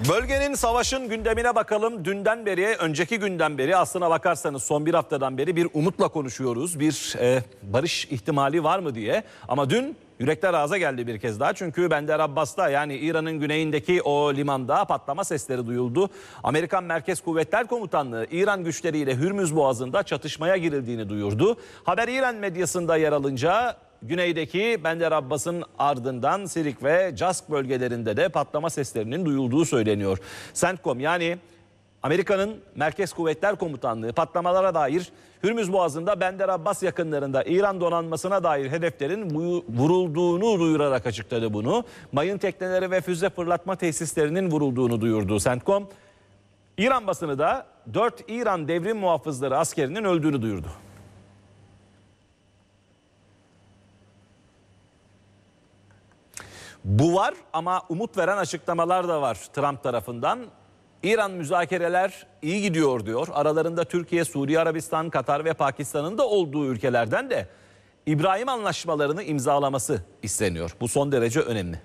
Bölgenin, savaşın gündemine bakalım. Dünden beri, önceki günden beri, aslına bakarsanız son bir haftadan beri bir umutla konuşuyoruz. Bir barış ihtimali var mı diye. Ama dün yürekler ağza geldi bir kez daha. Çünkü Bender Abbas'ta, yani İran'ın güneyindeki o limanda patlama sesleri duyuldu. Amerikan Merkez Kuvvetler Komutanlığı İran güçleriyle Hürmüz Boğazı'nda çatışmaya girildiğini duyurdu. Haber İran medyasında yer alınca güneydeki Bender Abbas'ın ardından Sirik ve Cask bölgelerinde de patlama seslerinin duyulduğu söyleniyor. CENTCOM, yani Amerika'nın Merkez Kuvvetler Komutanlığı, patlamalara dair Hürmüz Boğazı'nda Bender Abbas yakınlarında İran donanmasına dair hedeflerin vurulduğunu duyurarak açıkladı bunu. Mayın tekneleri ve füze fırlatma tesislerinin vurulduğunu duyurdu CENTCOM. İran basını da 4 İran devrim muhafızları askerinin öldüğünü duyurdu. Bu var ama umut veren açıklamalar da var Trump tarafından. İran müzakereler iyi gidiyor diyor. Aralarında Türkiye, Suudi Arabistan, Katar ve Pakistan'ın da olduğu ülkelerden de İbrahim anlaşmalarını imzalaması isteniyor. Bu son derece önemli.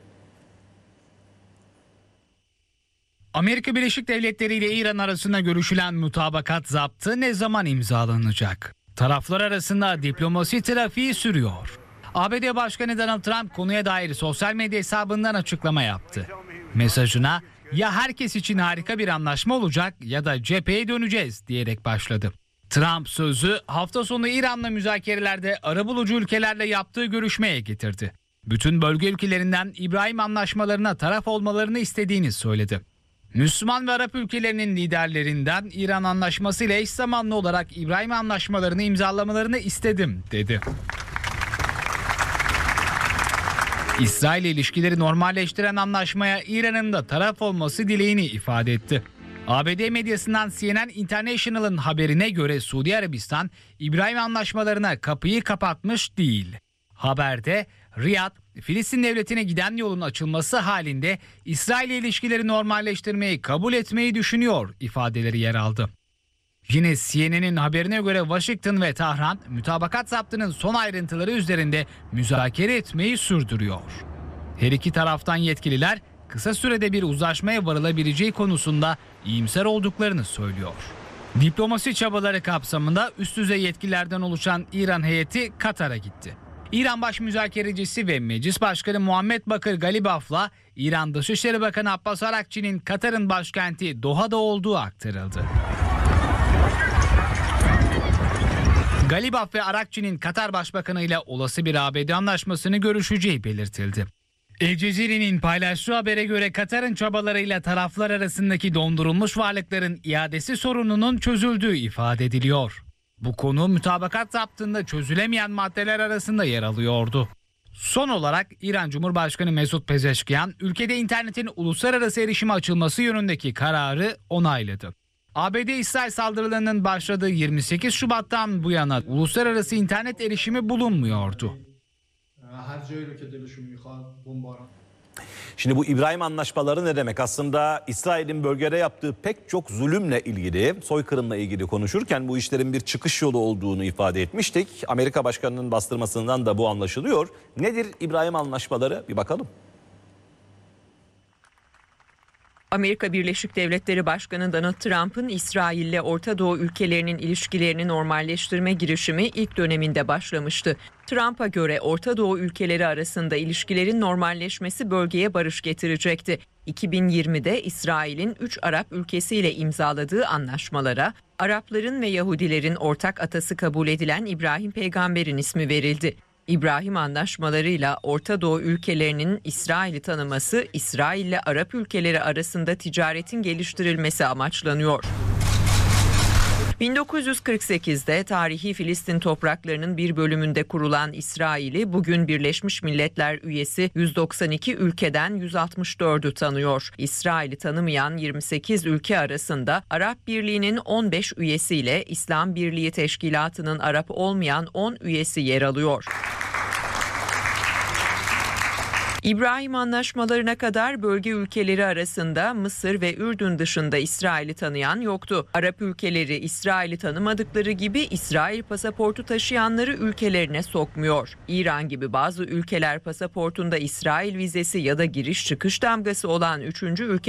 Amerika Birleşik Devletleri ile İran arasında görüşülen mutabakat zaptı ne zaman imzalanacak? Taraflar arasında diplomasi trafiği sürüyor. ABD Başkanı Donald Trump konuya dair sosyal medya hesabından açıklama yaptı. Mesajına "Ya herkes için harika bir anlaşma olacak ya da cepheye döneceğiz" diyerek başladı. Trump sözü hafta sonu İran'la müzakerelerde arabulucu ülkelerle yaptığı görüşmeye getirdi. Bütün bölge ülkelerinden İbrahim anlaşmalarına taraf olmalarını istediğini söyledi. Müslüman ve Arap ülkelerinin liderlerinden İran anlaşması ile eş zamanlı olarak İbrahim anlaşmalarını imzalamalarını istedim dedi. İsrail ile ilişkileri normalleştiren anlaşmaya İran'ın da taraf olması dileğini ifade etti. ABD medyasından CNN International'ın haberine göre Suudi Arabistan İbrahim anlaşmalarına kapıyı kapatmış değil. Haberde Riyad, Filistin devletine giden yolun açılması halinde İsrail ile ilişkileri normalleştirmeyi kabul etmeyi düşünüyor ifadeleri yer aldı. Yine CNN'in haberine göre Washington ve Tahran mutabakat zaptının son ayrıntıları üzerinde müzakere etmeyi sürdürüyor. Her iki taraftan yetkililer kısa sürede bir uzlaşmaya varılabileceği konusunda iyimser olduklarını söylüyor. Diplomasi çabaları kapsamında üst düzey yetkililerden oluşan İran heyeti Katar'a gitti. İran Baş Müzakerecisi ve Meclis Başkanı Muhammed Bakır Galibaf'la İran Dışişleri Bakanı Abbas Arakçı'nın Katar'ın başkenti Doha'da olduğu aktarıldı. Galibaf ve Arakçı'nın Katar Başbakanı ile olası bir ABD anlaşmasını görüşeceği belirtildi. El Cezire'nin paylaştığı habere göre Katar'ın çabalarıyla taraflar arasındaki dondurulmuş varlıkların iadesi sorununun çözüldüğü ifade ediliyor. Bu konu mutabakat zaptında çözülemeyen maddeler arasında yer alıyordu. Son olarak İran Cumhurbaşkanı Mesut Pezeşkiyan ülkede internetin uluslararası erişime açılması yönündeki kararı onayladı. ABD-İsrail saldırılarının başladığı 28 Şubat'tan bu yana uluslararası internet erişimi bulunmuyordu. Şimdi bu İbrahim anlaşmaları ne demek? Aslında İsrail'in bölgede yaptığı pek çok zulümle ilgili, soykırımla ilgili konuşurken bu işlerin bir çıkış yolu olduğunu ifade etmiştik. Amerika Başkanı'nın bastırmasından da bu anlaşılıyor. Nedir İbrahim anlaşmaları? Bir bakalım. Amerika Birleşik Devletleri Başkanı Donald Trump'ın İsrail ile Orta Doğu ülkelerinin ilişkilerini normalleştirme girişimi ilk döneminde başlamıştı. Trump'a göre Orta Doğu ülkeleri arasında ilişkilerin normalleşmesi bölgeye barış getirecekti. 2020'de İsrail'in 3 Arap ülkesiyle imzaladığı anlaşmalara Arapların ve Yahudilerin ortak atası kabul edilen İbrahim peygamberin ismi verildi. İbrahim anlaşmalarıyla Orta Doğu ülkelerinin İsrail'i tanıması, İsrail ile Arap ülkeleri arasında ticaretin geliştirilmesi amaçlanıyor. 1948'de tarihi Filistin topraklarının bir bölümünde kurulan İsrail'i bugün Birleşmiş Milletler üyesi 192 ülkeden 164'ü tanıyor. İsrail'i tanımayan 28 ülke arasında Arap Birliği'nin 15 üyesiyle İslam Birliği Teşkilatı'nın Arap olmayan 10 üyesi yer alıyor. İbrahim anlaşmalarına kadar bölge ülkeleri arasında Mısır ve Ürdün dışında İsrail'i tanıyan yoktu. Arap ülkeleri İsrail'i tanımadıkları gibi İsrail pasaportu taşıyanları ülkelerine sokmuyor. İran gibi bazı ülkeler pasaportunda İsrail vizesi ya da giriş çıkış damgası olan 3. ülke